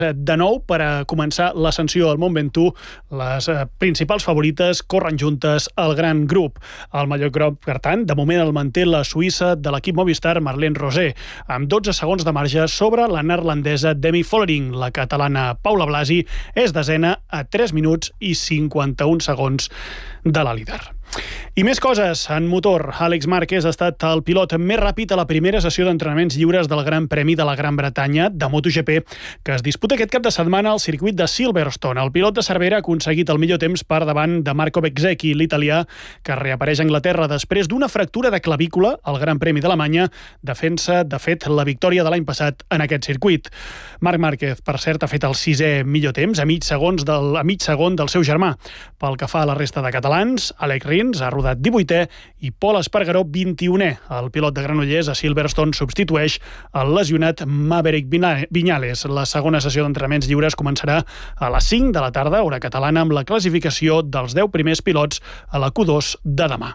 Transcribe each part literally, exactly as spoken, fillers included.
De nou, per a començar l'ascensió al Mont Ventoux, les principals favorites corren juntes al gran grup. El Mallorca groc, per tant, de moment el manté la suïssa de l'equip Movistar Marlene Rosé, amb dotze segons de marge sobre la neerlandesa Demi Vollering. La catalana Paula Blasi és desena a tres minuts i cinquanta-un segons de la líder. I més coses. En motor, Àlex Márquez ha estat el pilot més ràpid a la primera sessió d'entrenaments lliures del Gran Premi de la Gran Bretanya de MotoGP, que es disputa aquest cap de setmana al circuit de Silverstone. El pilot de Cervera ha aconseguit el millor temps per davant de Marco Bezzecchi, l'italià, que reapareix a Anglaterra després d'una fractura de clavícula al Gran Premi d'Alemanya, defensa, de fet, la victòria de l'any passat en aquest circuit. Marc Márquez, per cert, ha fet el sisè millor temps, a mig, segons del, a mig segon del seu germà. Pel que fa a la resta de catalans, Alex Rins ha rodat divuitè i Pol Espargaró vint-i-unè. El pilot de Granollers a Silverstone substitueix el lesionat Maverick Viñales. La segona sessió d'entrenaments lliures començarà a les cinc de la tarda, hora catalana, amb la classificació dels deu primers pilots a la Q dos de demà.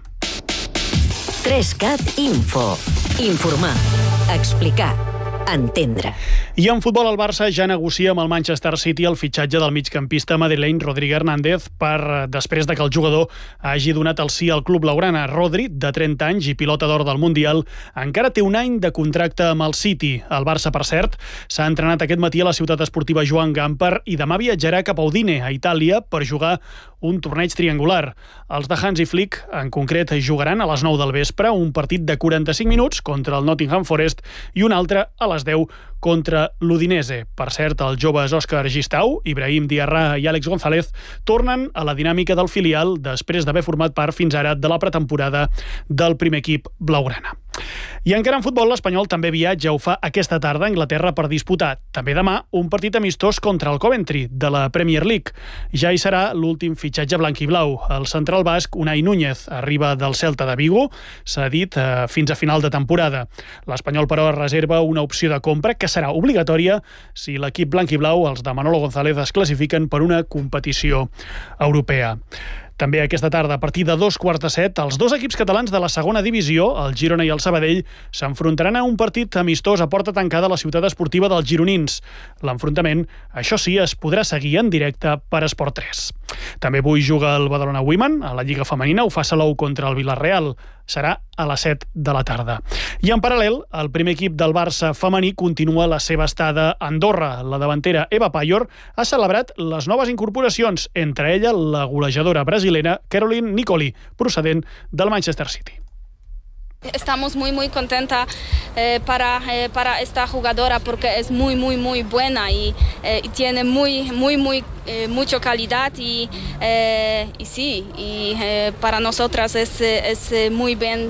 tres cat Info. Informar. Explicar. Entendre. I en futbol, el Barça ja negocia amb el Manchester City el fitxatge del migcampista madrileny Rodri Hernández per després de que el jugador hagi donat el sí al club blaugrana. Rodri, de trenta anys i pilota d'or del Mundial, encara té un any de contracte amb el City. El Barça, per cert, s'ha entrenat aquest matí a la ciutat esportiva Joan Gamper i demà viatjarà cap a Udine, a Itàlia, per jugar un torneig triangular. Els de Hansi Flick, en concret, jugaran a les nou del vespre un partit de quaranta-cinc minuts contra el Nottingham Forest i un altre a les deu contra l'Udinese. Per cert, els joves Òscar Gistau, Ibrahim Diarra i Àlex González tornen a la dinàmica del filial després d'haver format part fins ara de la pretemporada del primer equip blaugrana. I encara en futbol, l'Espanyol també viatja, ho fa aquesta tarda a Anglaterra per disputar també demà un partit amistós contra el Coventry de la Premier League. Ja hi serà l'últim fitxatge blanc i blau. El central basc Unai Núñez arriba del Celta de Vigo, s'ha dit eh, fins a final de temporada. L'Espanyol, però, reserva una opció de compra que serà obligatòria si l'equip blanc i blau, els de Manolo González, es classifiquen per una competició europea. També aquesta tarda, a partir de dos quarts de set, els dos equips catalans de la segona divisió, el Girona i el Sabadell, s'enfrontaran a un partit amistós a porta tancada a la ciutat esportiva dels gironins. L'enfrontament, això sí, es podrà seguir en directe per Esport tres. També avui juga el Badalona Women a la Lliga Femenina, ho fa Salou contra el Villarreal. Serà a les set de la tarda. I en paral·lel, el primer equip del Barça femení continua la seva estada a Andorra. La davantera Eva Payor ha celebrat les noves incorporacions, entre ella la golejadora brasilera Caroline Nicoli, procedent del Manchester City. Estamos muy muy contenta eh, para, eh, para esta jugadora porque es muy muy muy buena y, eh, y tiene muy muy muy eh, mucha calidad y, eh, y sí y eh, para nosotras es, es muy bien,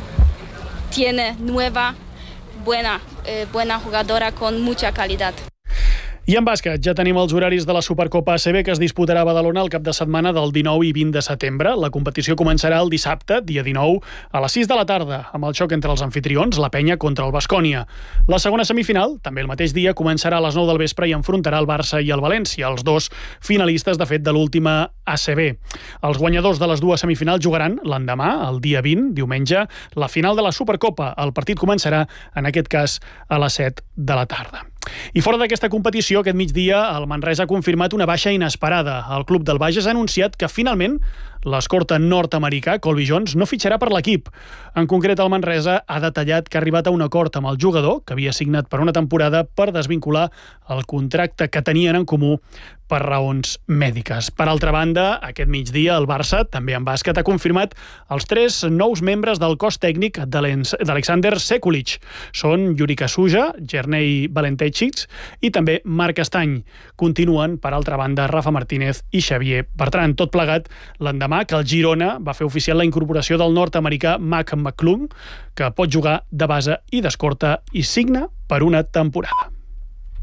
tiene nueva buena eh, buena jugadora con mucha calidad. I en bàsquet, ja tenim els horaris de la Supercopa A C B que es disputarà a Badalona el cap de setmana del dinou i vint de setembre. La competició començarà el dissabte, dia dinou, a les sis de la tarda, amb el xoc entre els anfitrions, la Penya contra el Baskonia. La segona semifinal, també el mateix dia, començarà a les nou del vespre i enfrontarà el Barça i el València, els dos finalistes, de fet, de l'última A C B. Els guanyadors de les dues semifinals jugaran l'endemà, el dia vint, diumenge, la final de la Supercopa. El partit començarà, en aquest cas, a les set de la tarda. I fora d'aquesta competició, aquest migdia, el Manresa ha confirmat una baixa inesperada. El club del Bages ha anunciat que, finalment, l'escorta nord-americà, Colby Jones, no fitxarà per l'equip. En concret, el Manresa ha detallat que ha arribat a un acord amb el jugador, que havia signat per una temporada, per desvincular el contracte que tenien en comú per raons mèdiques. Per altra banda, aquest migdia, el Barça, també en bàsquet, ha confirmat els tres nous membres del cos tècnic d'Alexander Sekulic. Són Yuri Kasuja, Jernei Valentejcic i també Marc Estany. Continuen, per altra banda, Rafa Martínez i Xavier Bertran. Tot plegat l'endemà que el Girona va fer oficial la incorporació del nord-americà Mac McClung, que pot jugar de base i d'escorta i signa per una temporada.